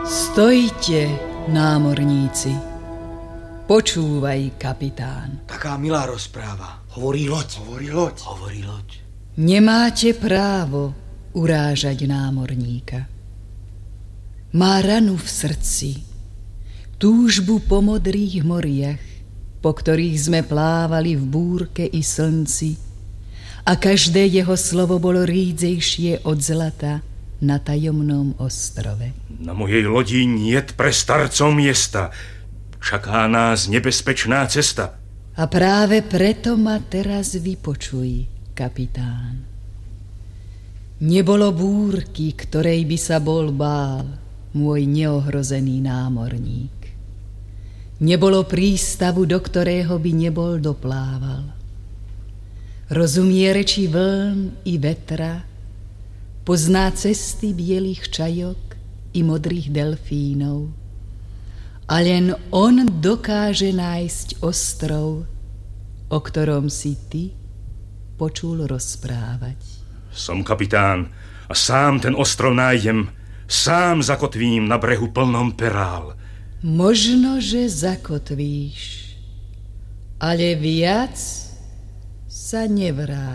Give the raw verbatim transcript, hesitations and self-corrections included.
Stojte, námorníci. Počúvaj, kapitán. Taká milá rozpráva. Hovorí loď. Hovorí loď. Hovorí loď. Nemáte právo urážať námorníka. Má ranu v srdci, túžbu po modrých moriach, po ktorých sme plávali v búrke i slnci, a každé jeho slovo bolo rídzejšie od zlata na tajomnom ostrove. Na mojej lodi niet pre starcov miesta. Čaká nás nebezpečná cesta. A práve preto ma teraz vypočuj, kapitán. Nebolo búrky, ktorej by sa bol bál môj neohrozený námorník. Nebolo prístavu, do ktorého by nebol doplával. Rozumie reči vln i vetra, pozná cesty bielých čajok i modrých delfínov. A len on dokáže nájsť ostrov, o ktorom si ty počul rozprávať. Som kapitán a sám ten ostrov nájdem, sám zakotvím na brehu plnom perál. Možno, že zakotvíš, ale viac sa nevráti.